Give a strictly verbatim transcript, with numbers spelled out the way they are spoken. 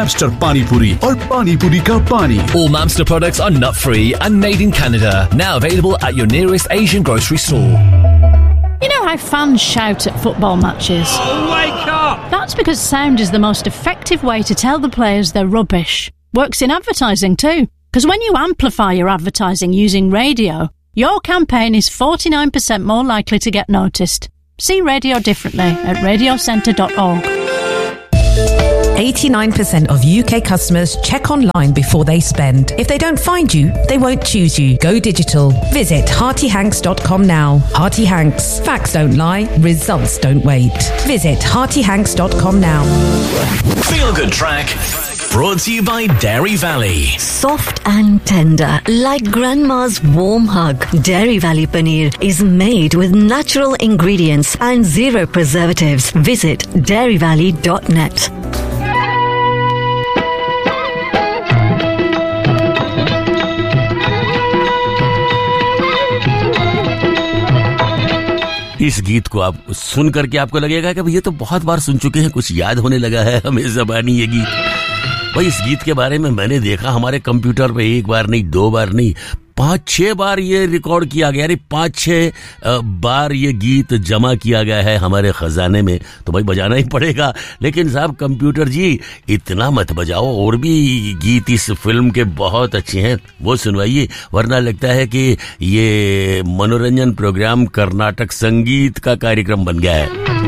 Mamster Pani Puri और पानी पूरी का पानी. All Mamster products are nut-free and made in Canada. Now available at your nearest Asian grocery store. You know how fans shout at football matches? Oh, wake up! That's because sound is the most effective way to tell the players they're rubbish. Works in advertising too. Because when you amplify your advertising using radio, your campaign is forty-nine percent more likely to get noticed. See radio differently at radio centre dot org. eighty-nine percent of U K customers check online before they spend. If they don't find you, they won't choose you. Go digital. Visit hearty hanks dot com now. Hearty Hanks. Facts don't lie. Results don't wait. Visit hearty hanks dot com now. Feel Good Track. Brought to you by Dairy Valley. Soft and tender, like grandma's warm hug. Dairy Valley Paneer is made with natural ingredients and zero preservatives. Visit dairy valley dot net. इस गीत को आप सुन करके आपको लगेगा कि ये तो बहुत बार सुन चुके हैं, कुछ याद होने लगा है हमें ज़बानी ये गीत. भाई इस गीत के बारे में मैंने देखा हमारे कंप्यूटर पे एक बार नहीं, दो बार नहीं, पांच छह बार ये रिकॉर्ड किया गया. अरे पांच छह बार ये गीत जमा किया गया है हमारे खजाने में, तो भाई बजाना ही पड़ेगा. लेकिन साहब कंप्यूटर जी इतना मत बजाओ, और भी गीत इस फिल्म के बहुत अच्छे हैं, वो सुनवाइए, वरना लगता है कि ये मनोरंजन प्रोग्राम कर्नाटक संगीत का कार्यक्रम बन गया है.